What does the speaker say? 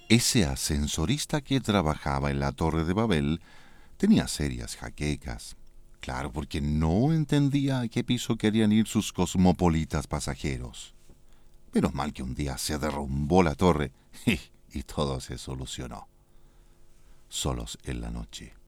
Ese ascensorista que trabajaba en la Torre de Babel tenía serias jaquecas. Claro, porque no entendía a qué piso querían ir sus cosmopolitas pasajeros. Menos mal que un día se derrumbó la torre y todo se solucionó. Solos en la noche.